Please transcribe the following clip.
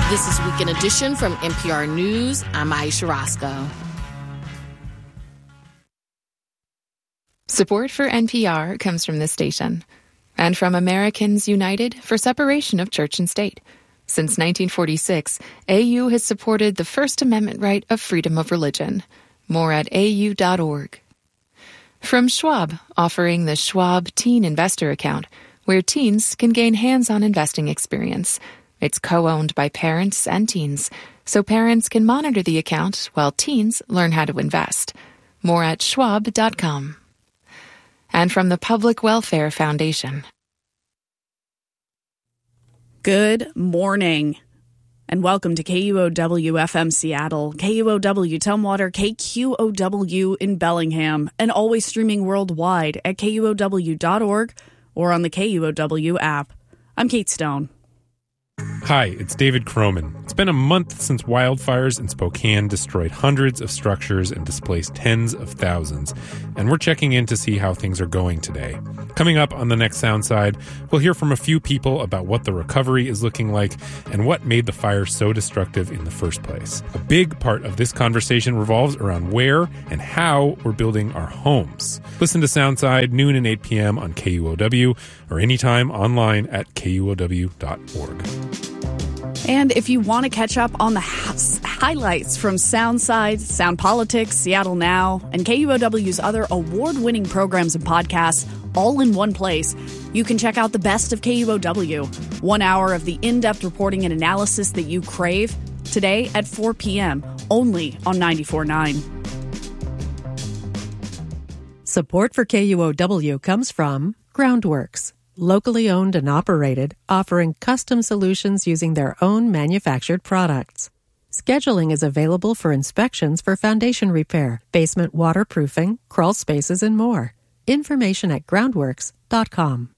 This is Weekend Edition from NPR News. I'm Aisha Roscoe. Support for NPR comes from this station and from Americans United for Separation of Church and State. Since 1946, AU has supported the First Amendment right of freedom of religion. More at au.org. From Schwab, offering the Schwab Teen Investor Account, where teens can gain hands-on investing experience. It's co-owned by parents and teens, so parents can monitor the account while teens learn how to invest. More at schwab.com. And from the Public Welfare Foundation. Good morning, and welcome to KUOW-FM Seattle, KUOW Tumwater, KQOW in Bellingham, and always streaming worldwide at KUOW.org or on the KUOW app. I'm Kate Stone. Hi, it's David Croman. It's been a month since wildfires in Spokane destroyed hundreds of structures and displaced tens of thousands, and we're checking in to see how things are going today. Coming up on the next Soundside, we'll hear from a few people about what the recovery is looking like and what made the fire so destructive in the first place. A big part of this conversation revolves around where and how we're building our homes. Listen to Soundside noon and 8 p.m. on KUOW or anytime online at KUOW.org. And if you want to catch up on the highlights from Soundside, Sound Politics, Seattle Now, and KUOW's other award-winning programs and podcasts all in one place, you can check out the best of KUOW. 1 hour of the in-depth reporting and analysis that you crave, today at 4 p.m., only on 94.9. Support for KUOW comes from Groundworks. Locally owned and operated, offering custom solutions using their own manufactured products. Scheduling is available for inspections for foundation repair, basement waterproofing, crawl spaces, and more. Information at groundworks.com.